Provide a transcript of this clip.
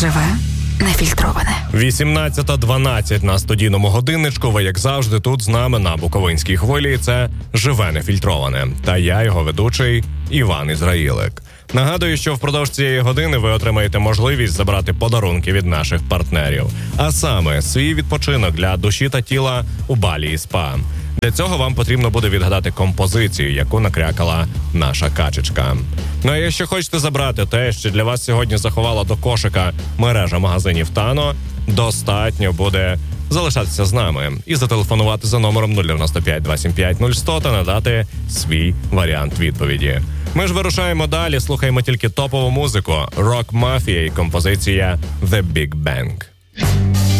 Живе нефільтроване. 18:12 на студійному годинничку. Ви, як завжди, тут з нами на Буковинській хвилі. Це «Живе нефільтроване». Та я, його ведучий, Іван Ізраїлик. Нагадую, що впродовж цієї години ви отримаєте можливість забрати подарунки від наших партнерів. А саме, свій відпочинок для душі та тіла у Балі і СПА. Для цього вам потрібно буде відгадати композицію, яку накрякала наша качечка. Ну а якщо хочете забрати те, що для вас сьогодні заховала до кошика мережа магазинів «Тано», достатньо буде залишатися з нами і зателефонувати за номером 095 275 0100 та надати свій варіант відповіді. Ми ж вирушаємо далі, слухаємо тільки топову музику. Rock Mafia і композиція «The Big Bang».